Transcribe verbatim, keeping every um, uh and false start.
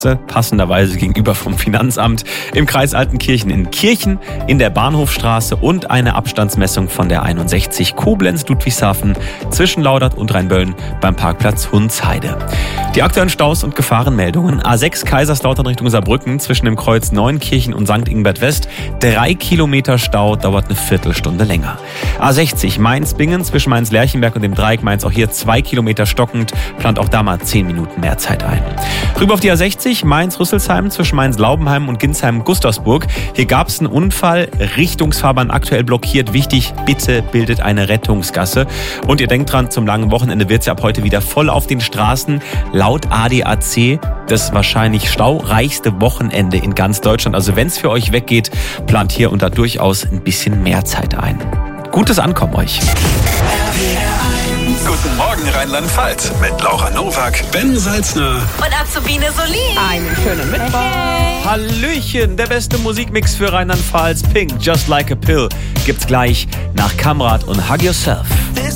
passenderweise gegenüber vom Finanzamt im Kreis Altenkirchen in Kirchen, in der Bahnhofstraße und eine Abstandsmessung von der einundsechzig Koblenz-Ludwigshafen zwischen Laudert und Rheinböllen beim Parkplatz Hundsheide. Die aktuellen Staus und Gefahrenmeldungen: A sechs Kaiserslautern Richtung Saarbrücken zwischen dem Kreuz Neunkirchen und Sankt Ingbert West. Drei Kilometer Stau, dauert eine Viertelstunde länger. A sechzig Mainz-Bingen zwischen Mainz-Lerchenberg und dem Dreieck Mainz, auch hier zwei Kilometer stockend, plant auch da mal zehn Minuten mehr Zeit ein. Rüber auf die A sechzig Mainz-Rüsselsheim zwischen Mainz-Laubenheim und Ginsheim-Gustavsburg. Hier gab es einen Unfall, Richtungsfahrbahn aktuell blockiert. Wichtig, bitte bildet eine Rettungsgasse. Und ihr denkt dran, zum langen Wochenende wird es ja ab heute wieder voll auf den Straßen. Laut A D A C das wahrscheinlich staureichste Wochenende in ganz Deutschland. Also wenn es für euch weggeht, plant hier und da durchaus ein bisschen mehr Zeit ein. Gutes Ankommen euch. Guten Morgen Rheinland-Pfalz mit Laura Nowak, Ben Salzner und Azubine Solin. Einen schönen Mittwoch. Hey. Hallöchen, der beste Musikmix für Rheinland-Pfalz, Pink, Just Like a Pill, gibt's gleich nach Kamrat und Hug Yourself.